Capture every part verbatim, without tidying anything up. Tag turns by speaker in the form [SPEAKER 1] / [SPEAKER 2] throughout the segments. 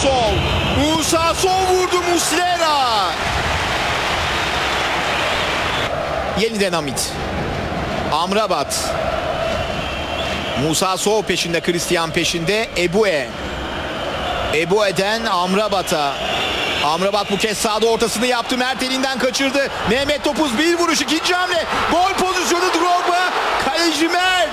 [SPEAKER 1] Sow. Musa Sow vurdu, Muslera. Yeniden Hamit. Amrabat. Musa Sow peşinde, Christian peşinde. Eboué. Eboué'den Amrabat'a. Amrabat bu kez sağda ortasını yaptı. Mert elinden kaçırdı. Mehmet Topuz bir vuruş, ikinci hamle. Gol pozisyonu Drogba. Kaleci Mert.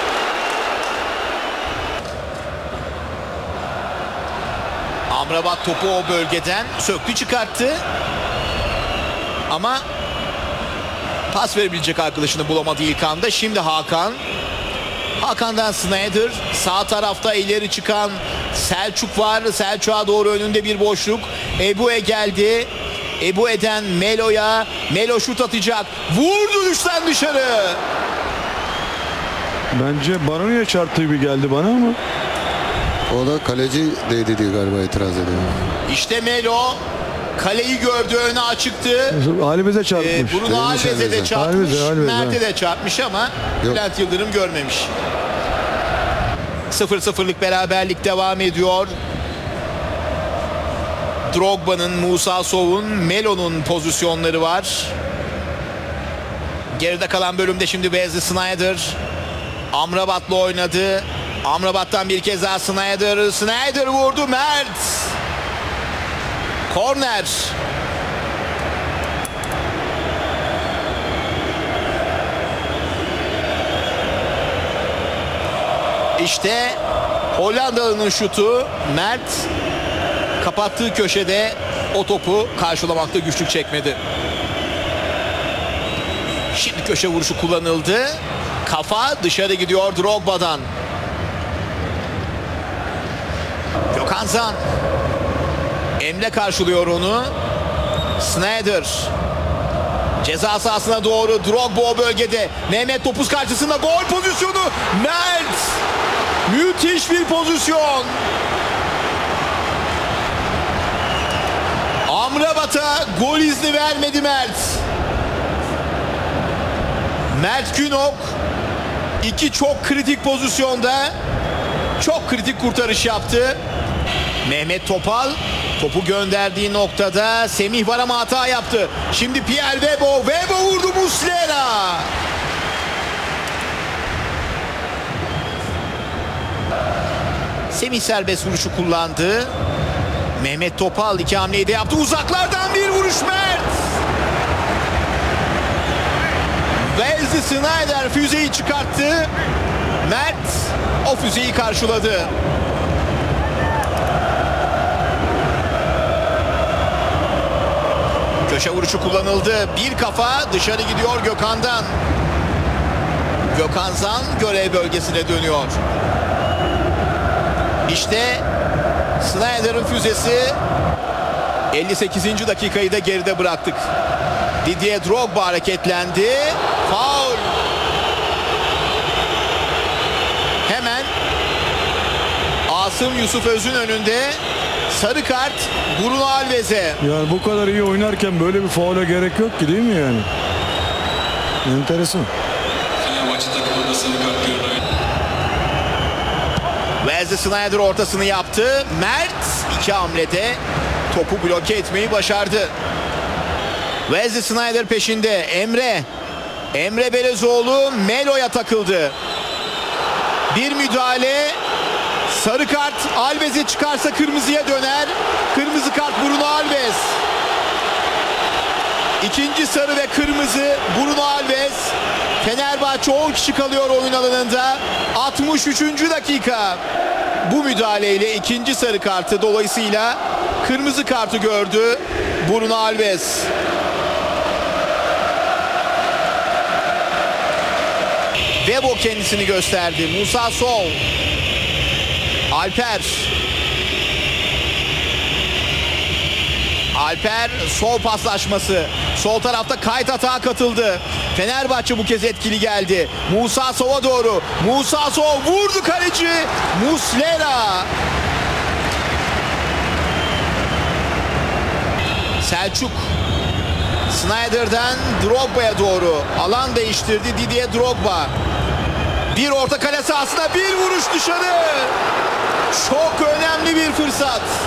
[SPEAKER 1] Amrabat topu o bölgeden söktü, çıkarttı. Ama pas verebilecek arkadaşını bulamadı ilk anda. Şimdi Hakan. Hakan'dan Sneijder. Sağ tarafta ileri çıkan Selçuk var. Selçuk'a doğru önünde bir boşluk. Eboué geldi. Eboué'den Melo'ya. Melo şut atacak. Vurdu düşten dışarı.
[SPEAKER 2] Bence Baroni'ye çarptığı gibi geldi bana ama.
[SPEAKER 3] O da kaleci değdi diye galiba itiraz ediyor.
[SPEAKER 1] İşte Melo. Kaleyi gördü, önü açıktı.
[SPEAKER 2] Alves'e çarpmış.
[SPEAKER 1] Ee, Bruno Alves'e de çarpmış.
[SPEAKER 2] Alves'e, Alves'e.
[SPEAKER 1] Mert'e de çarpmış ama
[SPEAKER 3] Yok.
[SPEAKER 1] Bülent Yıldırım görmemiş. sıfır sıfırlık beraberlik devam ediyor. Drogba'nın, Musa Sow'un, Melo'nun pozisyonları var. Geride kalan bölümde şimdi Wesley Sneijder Amrabat'la oynadı. Amrabat'tan bir kez daha Sneijder. Sneijder vurdu, Mert. Korner. İşte Hollandalı'nın şutu. Mert kapattığı köşede o topu karşılamakta güçlük çekmedi. Şimdi köşe vuruşu kullanıldı. Kafa dışarı gidiyor Drogba'dan. Gökhan Zan. Emre karşılıyor onu. Sneijder. Ceza sahasına doğru Drogba o bölgede. Mehmet Topuz karşısında gol pozisyonu. Mert. Müthiş bir pozisyon. Amrabat'a gol izni vermedi Mert. Mert Günok iki çok kritik pozisyonda çok kritik kurtarış yaptı. Mehmet Topal topu gönderdiği noktada Semih var ama hata yaptı. Şimdi Pierre Webo. Webo vurdu, Muslera. Semih serbest vuruşu kullandı. Mehmet Topal iki hamleyi de yaptı. Uzaklardan bir vuruş Mert. Wesley Sneijder füzeyi çıkarttı. Mert o füzeyi karşıladı. Köşe vuruşu kullanıldı. Bir kafa dışarı gidiyor Gökhan'dan. Gökhan Zan görev bölgesine dönüyor. İşte Sneijder'in füzesi. elli sekizinci dakikayı da geride bıraktık. Didier Drogba hareketlendi. Faul. Hemen Asım Yusuf Öz'ün önünde sarı kart Bruno Alves'e.
[SPEAKER 2] Yani bu kadar iyi oynarken böyle bir faule gerek yok ki, değil mi yani? Enteresan.
[SPEAKER 1] Wesley Sneijder ortasını yaptı. Mert iki hamlede topu bloke etmeyi başardı. Wesley Sneijder peşinde. Emre. Emre Belezoğlu Melo'ya takıldı. Bir müdahale. Sarı kart Alves'e çıkarsa kırmızıya döner. Kırmızı kart Bruno Alves. İkinci sarı ve kırmızı Bruno Alves. Fenerbahçe on kişi kalıyor oyun alanında. altmış üçüncü dakika. Bu müdahaleyle ikinci sarı kartı, dolayısıyla kırmızı kartı gördü Bruno Alves. Webo kendisini gösterdi. Musa Sow. Alper. Alper sol paslaşması. Sol tarafta Kayt atağa katıldı. Fenerbahçe bu kez etkili geldi. Musa Sow'a doğru. Musa Sow vurdu, kaleci Muslera. Selçuk. Sneijder'den Drogba'ya doğru. Alan değiştirdi Didier Drogba. Bir orta kale sahasına bir vuruş dışarı. Çok önemli bir fırsat.